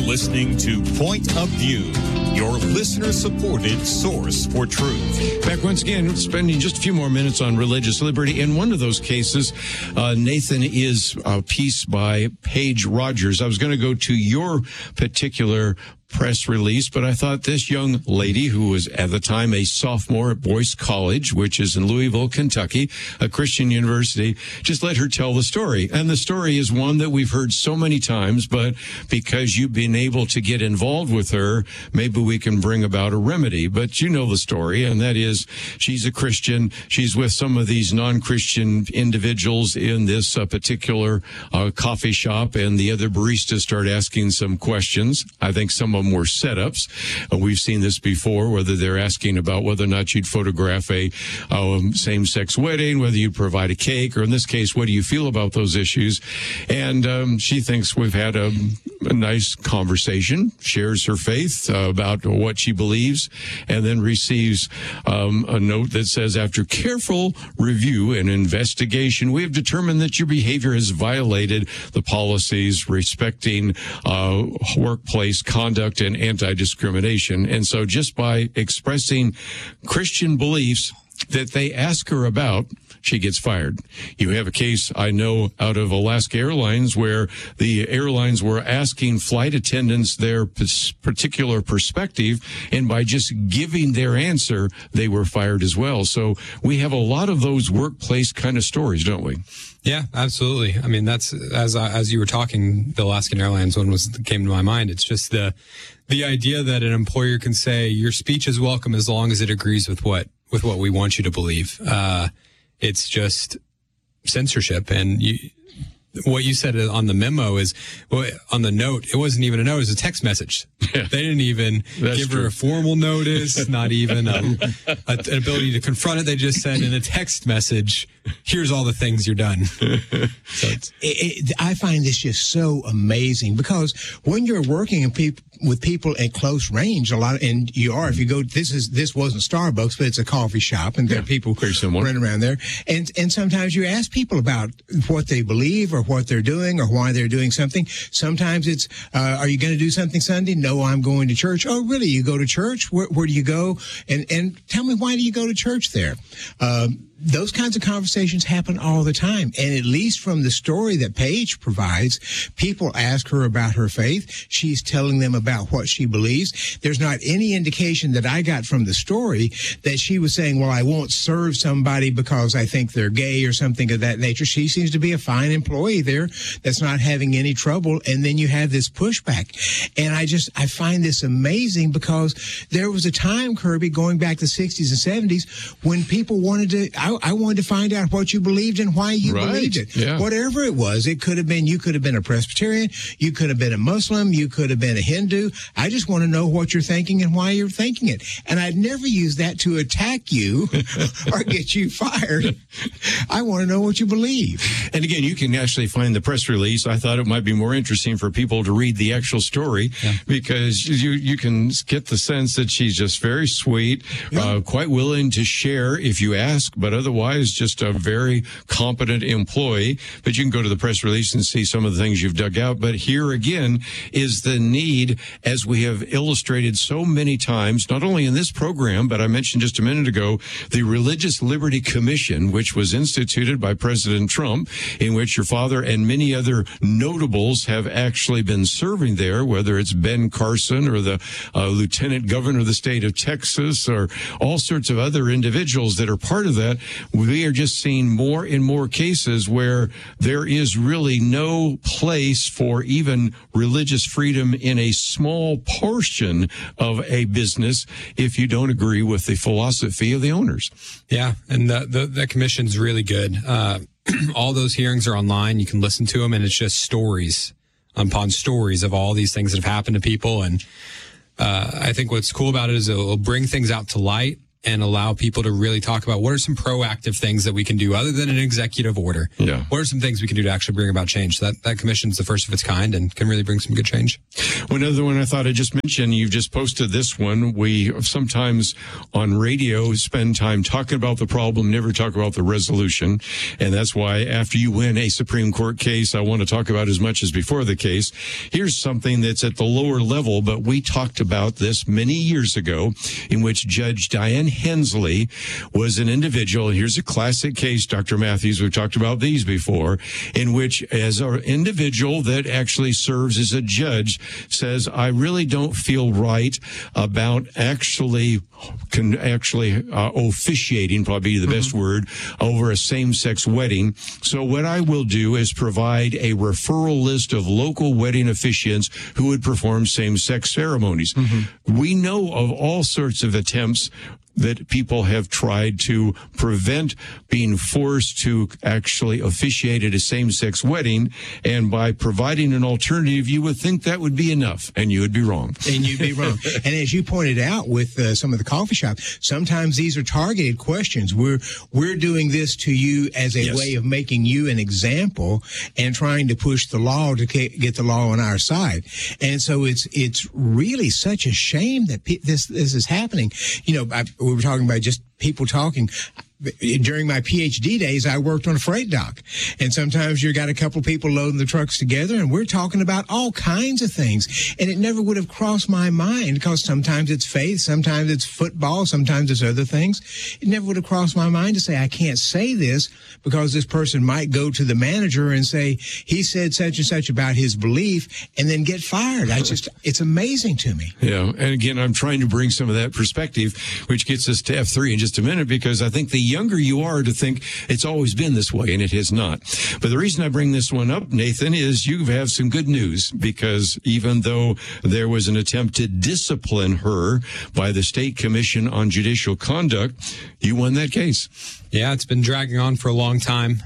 listening to Point of View, your listener-supported source for truth. Back once again, spending just a few more minutes on religious liberty. In one of those cases, Nathan, is a piece by Paige Rogers. I was going to go to your particular press release, but I thought this young lady, who was at the time a sophomore at Boyce College, which is in Louisville, Kentucky, a Christian university, just let her tell the story. And the story is one that we've heard so many times, but because you've been able to get involved with her, maybe we can bring about a remedy. But you know the story, and that is she's a Christian. She's with some of these non-Christian individuals in this particular coffee shop, and the other baristas start asking some questions. I think some of them were setups. We've seen this before, whether they're asking about whether or not you'd photograph a same-sex wedding, whether you provide a cake, or in this case, what do you feel about those issues? And she thinks we've had a nice conversation, shares her faith about what she believes, and then receives a note that says, after careful review and investigation, we have determined that your behavior has violated the policies respecting workplace conduct and anti-discrimination. And so just by expressing Christian beliefs that they ask her about, she gets fired. You have a case, I know, out of Alaska Airlines where the airlines were asking flight attendants their particular perspective, and by just giving their answer, they were fired as well. So we have a lot of those workplace kind of stories, don't we? Yeah, absolutely. I mean, that's as you were talking, the Alaskan Airlines one came to my mind. It's just the idea that an employer can say your speech is welcome as long as it agrees with what we want you to believe. It's just censorship. And what you said on the memo is, well, on the note, it wasn't even a note, it was a text message. Yeah. They didn't even give her a formal notice, not even an ability to confront it. They just said in a text message, here's all the things you're done. So I find this just so amazing, because when you're working with people at close range, and you are, if you go, this wasn't Starbucks, but it's a coffee shop, and there are people running around there. And sometimes you ask people about what they believe or what they're doing or why they're doing something. Sometimes it's, are you going to do something Sunday? No, I'm going to church. Oh, really? You go to church? Where do you go? And tell me, why do you go to church there? Those kinds of conversations happen all the time. And at least from the story that Paige provides, people ask her about her faith. She's telling them about what she believes. There's not any indication that I got from the story that she was saying, well, I won't serve somebody because I think they're gay or something of that nature. She seems to be a fine employee there that's not having any trouble. And then you have this pushback. And I find this amazing, because there was a time, Kirby, going back to the 60s and 70s, when people wanted to, I wanted to find out what you believed and why you believed it. Yeah. Whatever it was, you could have been a Presbyterian, you could have been a Muslim, you could have been a Hindu. I just want to know what you're thinking and why you're thinking it. And I'd never use that to attack you or get you fired. I want to know what you believe. And again, you can actually find the press release. I thought it might be more interesting for people to read the actual story, because you can get the sense that she's just very sweet, quite willing to share if you ask, but otherwise just a very competent employee. But you can go to the press release and see some of the things you've dug out. But here again is the need, as we have illustrated so many times, not only in this program, but I mentioned just a minute ago, the Religious Liberty Commission, which was instituted by President Trump, in which your father and many other notables have actually been serving there, whether it's Ben Carson or the Lieutenant Governor of the state of Texas, or all sorts of other individuals that are part of that. We are just seeing more and more cases where there is really no place for even religious freedom in a small portion of a business if you don't agree with the philosophy of the owners. Yeah, and the commission's really good. All those hearings are online. You can listen to them, and it's just stories upon stories of all these things that have happened to people. And I think what's cool about it is it'll bring things out to light. and allow people to really talk about what are some proactive things that we can do other than an executive order. Yeah. What are some things we can do to actually bring about change? So that commission's the first of its kind and can really bring some good change. One other one I thought I'd just mention, you've just posted this one. We sometimes on radio spend time talking about the problem, never talk about the resolution. And that's why after you win a Supreme Court case, I want to talk about as much as before the case. Here's something that's at the lower level, but we talked about this many years ago, in which Judge Diane Hensley was an individual. Here's a classic case, Dr. Matthews, we've talked about these before, in which as an individual that actually serves as a judge says, I really don't feel right about actually officiating, probably the best word, over a same-sex wedding. So what I will do is provide a referral list of local wedding officiants who would perform same-sex ceremonies. We know of all sorts of attempts that people have tried to prevent being forced to actually officiate at a same-sex wedding. And by providing an alternative, you would think that would be enough, and you would be wrong. And you'd be wrong. And as you pointed out with some of the coffee shops, sometimes these are targeted questions. We're doing this to you as a way of making you an example and trying to push the law to get the law on our side. And so it's really such a shame that this is happening. You know, we were talking about just people talking. During my PhD days, I worked on a freight dock. And sometimes you got a couple people loading the trucks together, and we're talking about all kinds of things. And it never would have crossed my mind, because sometimes it's faith, sometimes it's football, sometimes it's other things. It never would have crossed my mind to say, I can't say this because this person might go to the manager and say, he said such and such about his belief, and then get fired. It's amazing to me. Yeah. And again, I'm trying to bring some of that perspective, which gets us to F3 in just a minute, because I think the younger you are to think it's always been this way, and it has not. But the reason I bring this one up, Nathan, is you have some good news, because even though there was an attempt to discipline her by the State Commission on Judicial Conduct, you won that case. Yeah, it's been dragging on for a long time.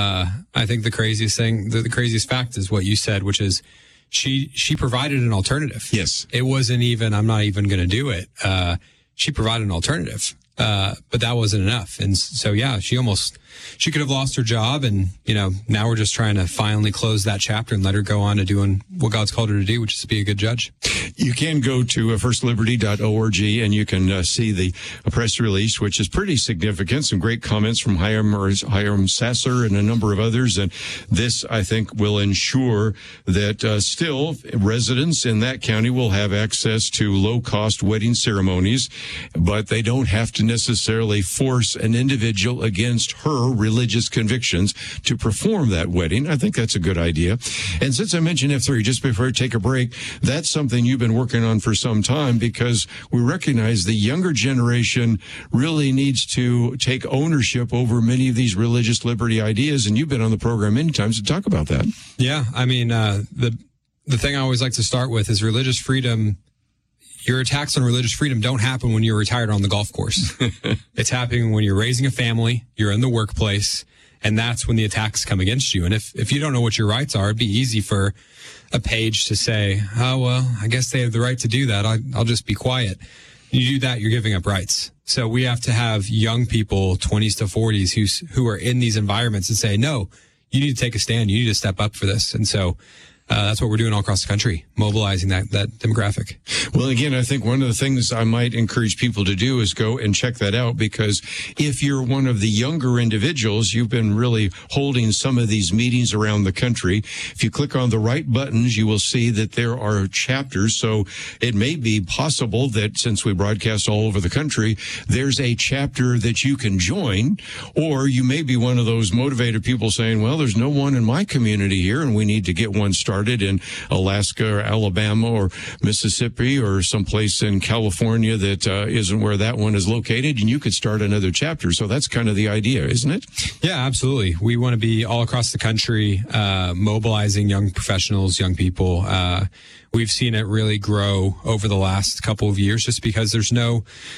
I think the craziest thing, the craziest fact is what you said, which is she provided an alternative. Yes. It wasn't even, I'm not even going to do it. She provided an alternative. But that wasn't enough. And so, yeah, she could have lost her job. And, you know, now we're just trying to finally close that chapter and let her go on to doing what God's called her to do, which is to be a good judge. You can go to firstliberty.org and you can see the press release, which is pretty significant. Some great comments from Hiram Sasser and a number of others. And this, I think, will ensure that still residents in that county will have access to low-cost wedding ceremonies, but they don't have to necessarily force an individual against her religious convictions to perform that wedding. I think that's a good idea. And since I mentioned F3, just before I take a break, that's something you've been working on for some time, because we recognize the younger generation really needs to take ownership over many of these religious liberty ideas. And you've been on the program many times to talk about that. Yeah. I mean, the thing I always like to start with is religious freedom. Your attacks on religious freedom don't happen when you're retired on the golf course. It's happening when you're raising a family, you're in the workplace, and that's when the attacks come against you. And if you don't know what your rights are, it'd be easy for a page to say, oh, well, I guess they have the right to do that. I'll just be quiet. You do that, you're giving up rights. So we have to have young people, 20s to 40s, who are in these environments and say, no, you need to take a stand. You need to step up for this. And so that's what we're doing all across the country, mobilizing that demographic. Well, again, I think one of the things I might encourage people to do is go and check that out, because if you're one of the younger individuals, you've been really holding some of these meetings around the country. If you click on the right buttons, you will see that there are chapters. So it may be possible that since we broadcast all over the country, there's a chapter that you can join, or you may be one of those motivated people saying, well, there's no one in my community here, and we need to get one started in Alaska or Alabama or Mississippi or someplace in California that isn't where that one is located, and you could start another chapter. So that's kind of the idea, isn't it? Yeah, absolutely. We want to be all across the country, mobilizing young professionals, young people. We've seen it really grow over the last couple of years just because there's no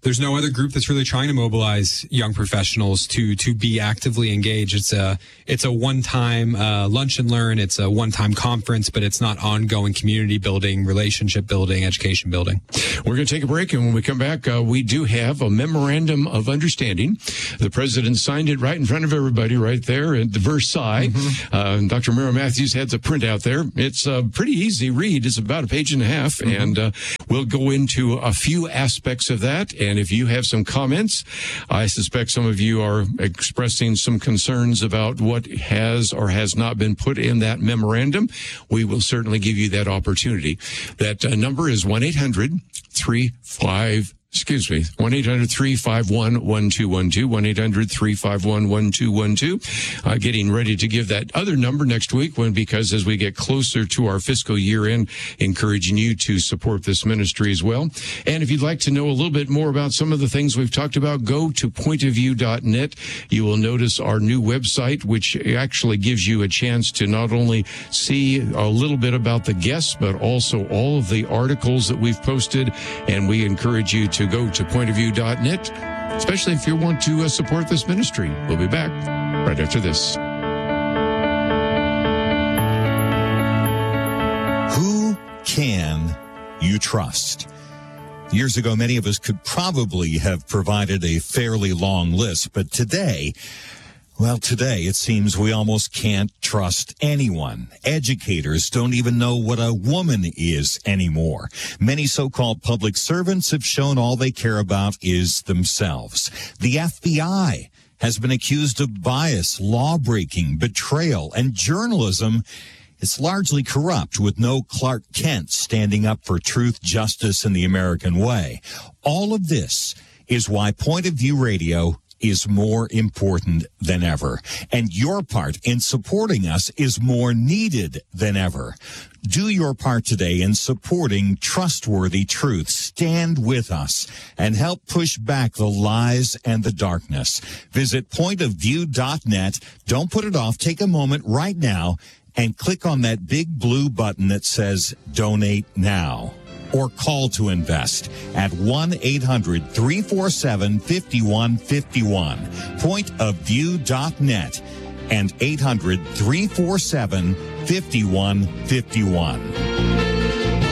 there's no other group that's really trying to mobilize young professionals to be actively engaged. It's a one-time lunch and learn. It's a one-time conference, but it's not ongoing community building, relationship building, education building. We're going to take a break, and when we come back, we do have a memorandum of understanding. The president signed it right in front of everybody right there at the Versailles. Dr. Mira Matthews has a printout there. It's a pretty easy read. It's about a page and a half, and we'll go into a few aspects of that. And if you have some comments, I suspect some of you are expressing some concerns about what has or has not been put in that memorandum. We will certainly give you that opportunity. That number is 1-800-351-1212, 1-800-351-1212, 1-800-351-1212. Getting ready to give that other number next week because as we get closer to our fiscal year end, encouraging you to support this ministry as well. And if you'd like to know a little bit more about some of the things we've talked about, go to pointofview.net. You will notice our new website, which actually gives you a chance to not only see a little bit about the guests, but also all of the articles that we've posted. And we encourage you to go to pointofview.net, especially if you want to support this ministry. We'll be back right after this. Who can you trust? Years ago, many of us could probably have provided a fairly long list, but today it seems we almost can't trust anyone. Educators don't even know what a woman is anymore. Many so-called public servants have shown all they care about is themselves. The FBI has been accused of bias, law-breaking, betrayal, and journalism. It's largely corrupt, with no Clark Kent standing up for truth, justice, and the American way. All of this is why Point of View Radio is more important than ever, and your part in supporting us is more needed than ever. Do your part today in supporting trustworthy truth. Stand with us and help push back the lies and the darkness. Visit pointofview.net. Don't put it off. Take a moment right now and click on that big blue button that says Donate Now. Or call to invest at 1-800-347-5151. Pointofview.net and 800-347-5151.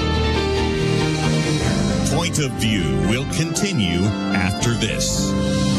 Point of View will continue after this.